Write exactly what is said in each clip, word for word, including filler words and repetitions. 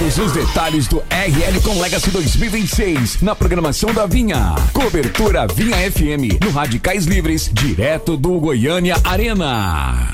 Todos os detalhes do R L Com Legacy dois mil e vinte e seis na programação da Vinha. Cobertura Vinha F M no Radicais Livres, direto do Goiânia Arena.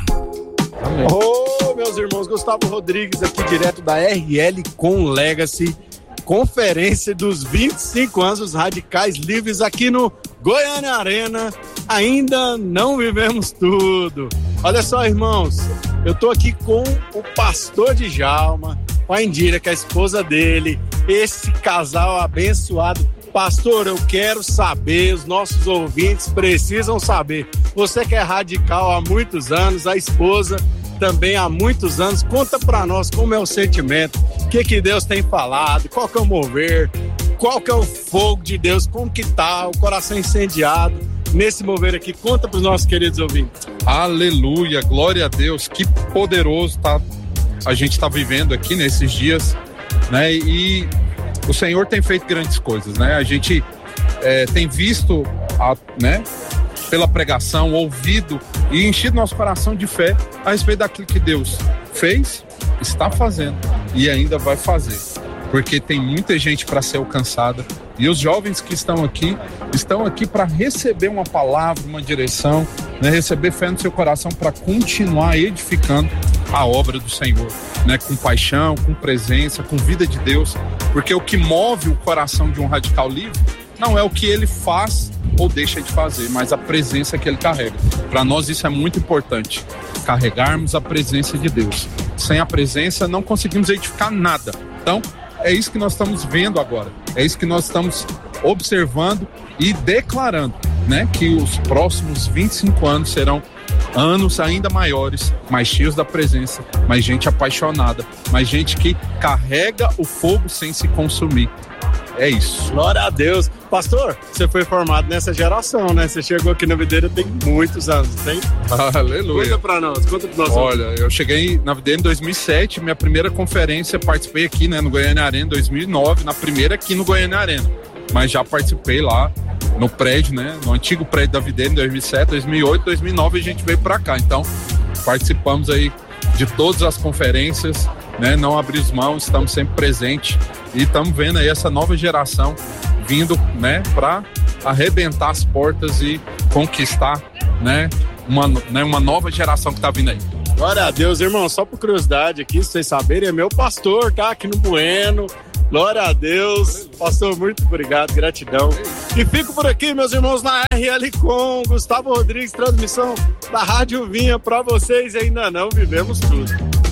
Ô, oh, meus irmãos, Gustavo Rodrigues aqui direto da R L Com Legacy, conferência dos vinte e cinco anos dos Radicais Livres aqui no Goiânia Arena. Ainda não vivemos tudo. Olha só, irmãos, eu tô aqui com o pastor Djalma, com a Indira, que é a esposa dele, esse casal abençoado. Pastor, eu quero saber, os nossos ouvintes precisam saber. Você que é radical há muitos anos, a esposa também há muitos anos, conta pra nós como é o sentimento, o que que Deus tem falado, qual que é o mover, qual que é o fogo de Deus, como que tá, o coração incendiado nesse mover aqui. Conta pros nossos queridos ouvintes. Aleluia, glória a Deus, que poderoso tá, a gente tá vivendo aqui nesses dias, né? E o Senhor tem feito grandes coisas, né? A gente é, tem visto, a, né, pela pregação, ouvido e enchido nosso coração de fé a respeito daquilo que Deus fez, está fazendo e ainda vai fazer. Porque tem muita gente para ser alcançada e os jovens que estão aqui, estão aqui para receber uma palavra, uma direção, né? Receber fé no seu coração para continuar edificando a obra do Senhor, né? Com paixão, com presença, com vida de Deus, porque o que move o coração de um radical livre não é o que ele faz ou deixa de fazer, mas a presença que ele carrega. Para nós isso é muito importante, carregarmos a presença de Deus. Sem a presença não conseguimos edificar nada. Então, é isso que nós estamos vendo agora, é isso que nós estamos observando e declarando, né? Que os próximos vinte e cinco anos serão anos ainda maiores, mais cheios da presença, mais gente apaixonada, mais gente que carrega o fogo sem se consumir. É isso. Glória a Deus. Pastor, você foi formado nessa geração, né? Você chegou aqui na Videira tem muitos anos, tem? Aleluia. Conta pra nós, conta pra nós. Olha, eu cheguei na Videira em dois mil e sete, minha primeira conferência, participei aqui, né, no Goiânia Arena em dois mil e nove, na primeira aqui no Goiânia Arena. Mas já participei lá no prédio, né, no antigo prédio da Videira em dois mil e sete, dois mil e oito, dois mil e nove a gente veio pra cá. Então, participamos aí de todas as conferências, né, não abrimos mãos, estamos sempre presentes e estamos vendo aí essa nova geração vindo, né, para arrebentar as portas e conquistar, né, uma, né, uma nova geração que está vindo aí. Glória a Deus, irmão, só por curiosidade aqui, se vocês saberem, é meu pastor, tá, aqui no Bueno. Glória a Deus, pastor, muito obrigado, gratidão. E fico por aqui, meus irmãos, na R L Com, Gustavo Rodrigues, transmissão da Rádio Vinha para vocês. Ainda não vivemos tudo.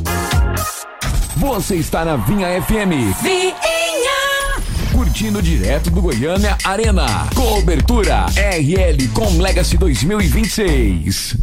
Você está na Vinha F M. Vinha! Curtindo direto do Goiânia Arena. Cobertura R L Com Legacy dois mil e vinte e seis.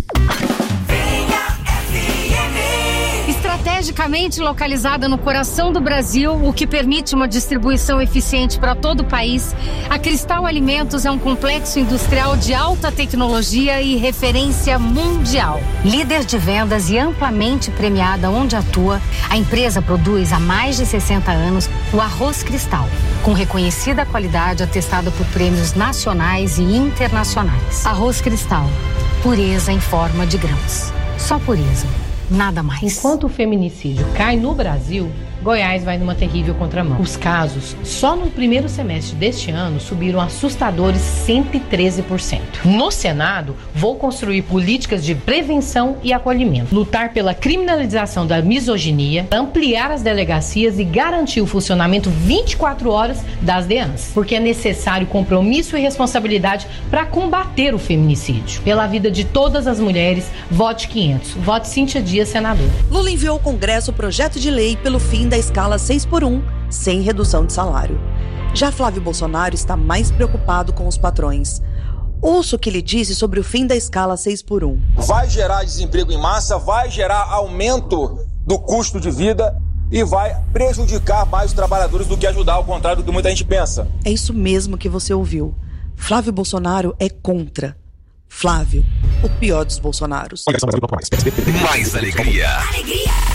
Estrategicamente localizada no coração do Brasil, o que permite uma distribuição eficiente para todo o país, a Cristal Alimentos é um complexo industrial de alta tecnologia e referência mundial. Líder de vendas e amplamente premiada onde atua, a empresa produz há mais de sessenta anos o arroz Cristal, com reconhecida qualidade atestada por prêmios nacionais e internacionais. Arroz Cristal, pureza em forma de grãos. Só pureza. Nada mais. Enquanto o feminicídio cai no Brasil, Goiás vai numa terrível contramão. Os casos, só no primeiro semestre deste ano, subiram assustadores cento e treze por cento. No Senado, vou construir políticas de prevenção e acolhimento, lutar pela criminalização da misoginia, ampliar as delegacias e garantir o funcionamento vinte e quatro horas das D E A Ns, porque é necessário compromisso e responsabilidade para combater o feminicídio. Pela vida de todas as mulheres, vote quinhentos. Vote Cíntia Dias, senador. Lula enviou ao Congresso o projeto de lei pelo fim da escala seis por um, sem redução de salário. Já Flávio Bolsonaro está mais preocupado com os patrões. Ouça o que ele disse sobre o fim da escala seis por um. Vai gerar desemprego em massa, vai gerar aumento do custo de vida e vai prejudicar mais os trabalhadores do que ajudar, ao contrário do que muita gente pensa. É isso mesmo que você ouviu. Flávio Bolsonaro é contra. Flávio, o pior dos Bolsonaros. Mais alegria. Alegria.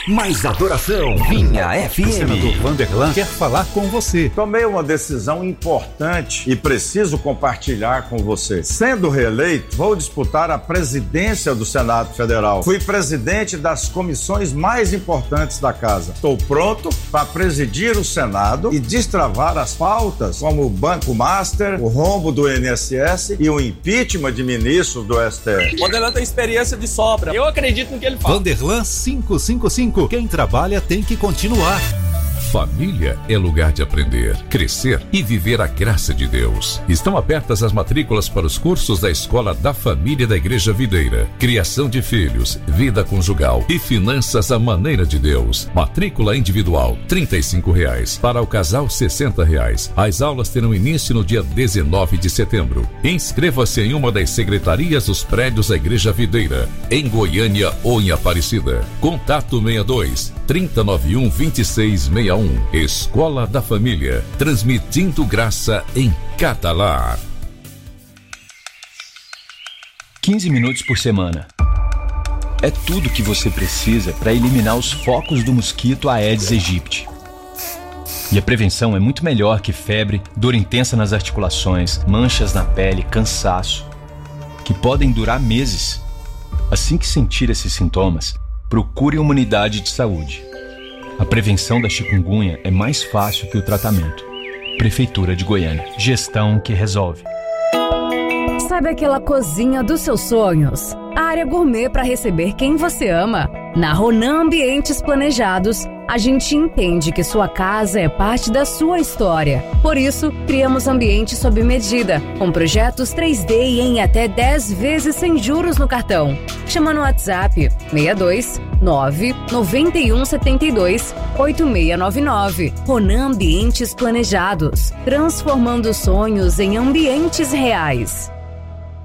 mais adoração. Vinha F M. O senador Vanderlan quer falar com você. Tomei uma decisão importante e preciso compartilhar com você. Sendo reeleito, vou disputar a presidência do Senado Federal. Fui presidente das comissões mais importantes da casa. Estou pronto para presidir o Senado e destravar as pautas como o Banco Master, o rombo do I N S S e o impeachment de ministros do S T F. Vanderlan tem experiência de sobra. Eu acredito no que ele fala. Vanderlan quinhentos e cinquenta e cinco. Quem trabalha tem que continuar. Família é lugar de aprender, crescer e viver a graça de Deus. Estão abertas as matrículas para os cursos da Escola da Família da Igreja Videira. Criação de filhos, vida conjugal e finanças à maneira de Deus. Matrícula individual, trinta e cinco reais. Para o casal, sessenta reais. As aulas terão início no dia dezenove de setembro. Inscreva-se em uma das secretarias dos prédios da Igreja Videira, em Goiânia ou em Aparecida. Contato sessenta e dois, trinta, noventa e um, vinte e seis, sessenta e um. Escola da Família, transmitindo graça em cada lar. quinze minutos por semana. É tudo que você precisa para eliminar os focos do mosquito Aedes aegypti. E a prevenção é muito melhor que febre, dor intensa nas articulações, manchas na pele, cansaço, que podem durar meses. Assim que sentir esses sintomas, procure uma unidade de saúde. A prevenção da chikungunya é mais fácil que o tratamento. Prefeitura de Goiânia. Gestão que resolve. Sabe aquela cozinha dos seus sonhos? A área gourmet para receber quem você ama. Na Ronan Ambientes Planejados, a gente entende que sua casa é parte da sua história. Por isso, criamos ambientes sob medida, com projetos três D e em até dez vezes sem juros no cartão. Chama no WhatsApp seis dois nove, nove um sete dois, oito seis nove nove. Ronan Ambientes Planejados, transformando sonhos em ambientes reais.